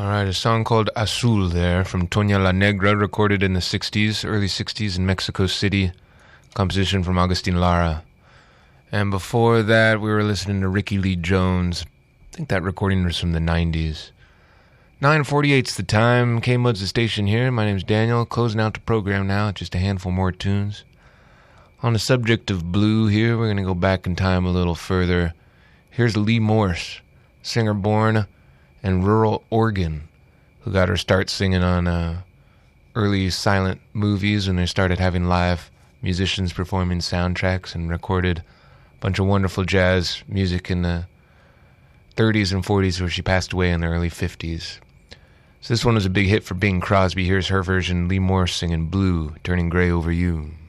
All right, a song called Azul there from Toña La Negra, recorded in the 60s, early 60s in Mexico City. Composition from Agustin Lara. And before that, we were listening to Ricky Lee Jones. I think that recording was from the 90s. 9:48's the time. K-Mud's the station here. My name's Daniel. Closing out the program now. Just a handful more tunes. On the subject of blue here, we're going to go back in time a little further. Here's Lee Morse, singer born in rural Oregon, who got her start singing on early silent movies when they started having live musicians performing soundtracks, and recorded a bunch of wonderful jazz music in the 30s and 40s, where she passed away in the early 50s. So this one was a big hit for Bing Crosby. Here's her version, Lee Morse singing Blue, Turning Gray Over You.